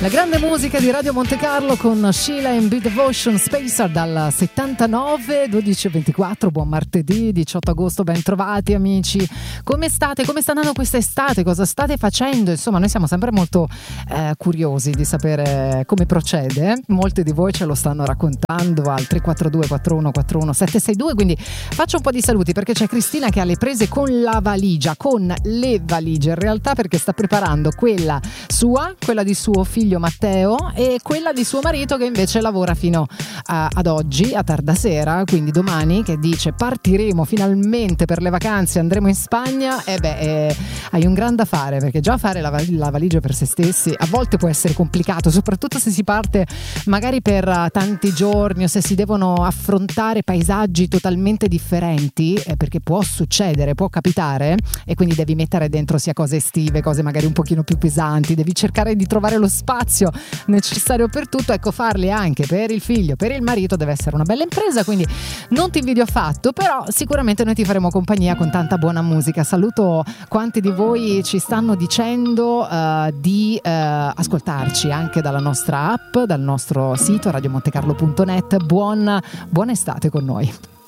La grande musica di Radio Monte Carlo con Sheila and Be Devotion Spacer dal 79, 12:24, buon martedì 18 agosto, ben trovati amici. Come state? Come sta andando questa estate? Cosa state facendo? Insomma, noi siamo sempre molto curiosi di sapere come procede. Molti di voi ce lo stanno raccontando al 342 41 41 762, quindi faccio un po' di saluti perché c'è Cristina che ha le prese con la valigia, con le valigie in realtà, perché sta preparando quella sua, quella di suo figlio Matteo e quella di suo marito che invece lavora fino ad oggi, a tarda sera, quindi domani che dice partiremo finalmente per le vacanze, andremo in Spagna. Hai un gran da fare, perché già fare la valigia per se stessi a volte può essere complicato, soprattutto se si parte magari per tanti giorni o se si devono affrontare paesaggi totalmente differenti, perché può succedere, può capitare, e quindi devi mettere dentro sia cose estive, cose magari un pochino più pesanti, devi cercare di trovare lo spazio necessario per tutto. Ecco, farli anche per il figlio, per il marito deve essere una bella impresa, quindi non ti invidio affatto, però sicuramente noi ti faremo compagnia con tanta buona musica. Saluto quanti di voi ci stanno dicendo di ascoltarci anche dalla nostra app, dal nostro sito radiomontecarlo.net. Buona estate con noi.